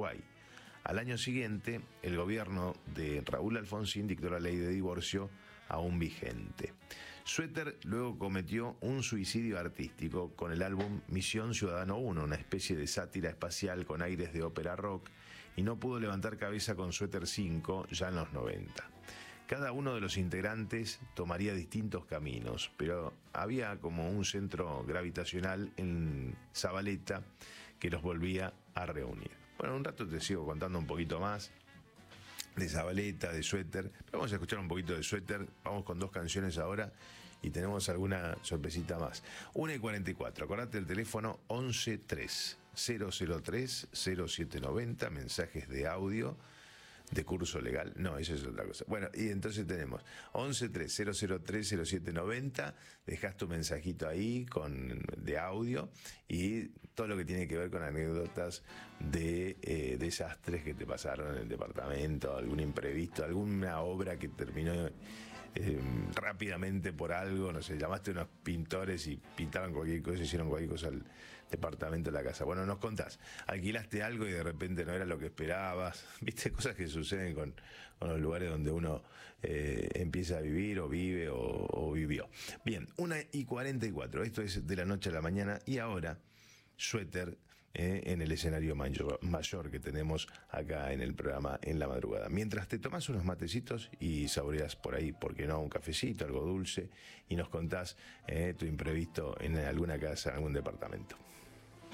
Uruguay. Al año siguiente, el gobierno de Raúl Alfonsín dictó la ley de divorcio aún vigente. Suéter luego cometió un suicidio artístico con el álbum Misión Ciudadano 1, una especie de sátira espacial con aires de ópera rock, y no pudo levantar cabeza con Suéter 5 ya en los 90. Cada uno de los integrantes tomaría distintos caminos, pero había como un centro gravitacional en Zabaleta que los volvía a reunir. Bueno, un rato te sigo contando un poquito más de Zabaleta, de Suéter. Vamos a escuchar un poquito de Suéter. Vamos con 2 canciones ahora y tenemos alguna sorpresita más. 1:44. Acordate el teléfono 11-3 003 0790. Mensajes de audio de curso legal. No, eso es otra cosa. Bueno, y entonces tenemos 11-3 003 0790. Dejás tu mensajito ahí de audio y todo lo que tiene que ver con anécdotas de desastres que te pasaron en el departamento, algún imprevisto, alguna obra que terminó rápidamente por algo, no sé, llamaste a unos pintores y pintaban cualquier cosa, hicieron cualquier cosa al departamento de la casa. Bueno, nos contás, alquilaste algo y de repente no era lo que esperabas, viste, cosas que suceden con los lugares donde uno empieza a vivir o vive o vivió. Bien, 1:44, esto es de la noche a la mañana y ahora Suéter en el escenario mayor que tenemos acá en el programa En la Madrugada. Mientras te tomás unos matecitos y saboreas por ahí, ¿por qué no? Un cafecito, algo dulce, y nos contás tu imprevisto en alguna casa, en algún departamento.